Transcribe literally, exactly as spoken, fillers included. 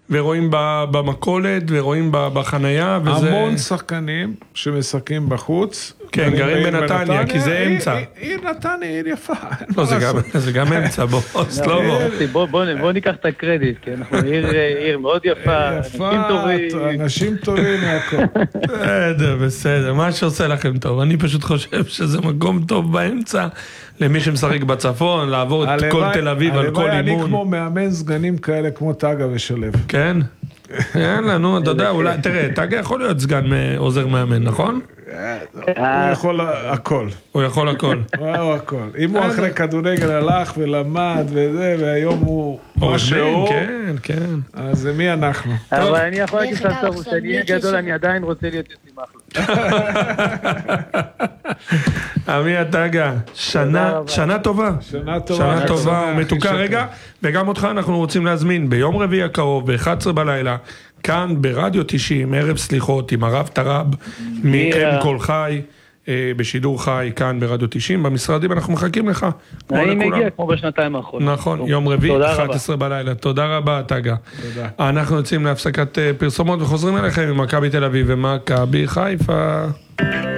ורואים במקולת, ורואים בחנייה, וזה... המון שחקנים שמשחקים בחוץ. כן, גרים בנתניה, כי זה אמצע. עיר נתניה, עיר יפה. לא, זה גם אמצע, בוא, סלובו. בוא ניקח את הקרדיט, כי אנחנו עיר מאוד יפה, אנשים טובים. אנשים טובים מהכל. בסדר, בסדר, מה שעושה לכם טוב. אני פשוט חושב שזה מקום טוב באמצע, למי שמשחק בצפון, לעבור את כל תל אביב על כל אימון. אני כמו מאמן סגנים כאלה, כמו טאגה ושלב. כן? יאללה, נו, אתה יודע, אולי, תראה, טאגה יכול להיות סגן עוזר מאמן, נכון? הוא יכול הכל. הוא יכול הכל. הוא הכל. אם הוא אחרי כדורגל הלך ולמד וזה, והיום הוא משהו, כן, כן. אז מי אנחנו? אבל אני יכול להגיד לך טוב, שאני אהיה גדול, אני עדיין רוצה להיות יוצאים אחלה. עמי טאגה, שנה טובה. שנה טובה. שנה טובה, מתוקה רגע, וגם אותך אנחנו רוצים להזמין ביום רביעי הקרוב, ב-אחת עשרה בלילה, כאן ברדיו תשעים, ערב סליחות עם הרב תרב, מאם כל חי, בשידור חי, כאן ברדיו תשעים, במשרדים אנחנו מחכים לך. אני מגיע כמו בשנתיים האחרונות. נכון, יום רביעי, אחת עשרה בלילה. תודה רבה, טאגה. תודה. אנחנו יוצאים להפסקת פרסומות וחוזרים אליכם עם מכבי תל אביב ומכבי חיפה.